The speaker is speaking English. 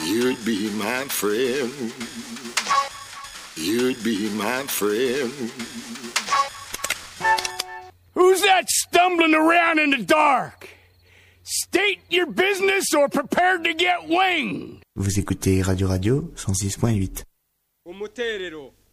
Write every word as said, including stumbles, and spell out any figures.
You'd be my friend. You'd be my friend. Who's that stumbling around in the dark? State your business or prepare to get winged. Vous écoutez Radio Radio cent six point huit. Umuterero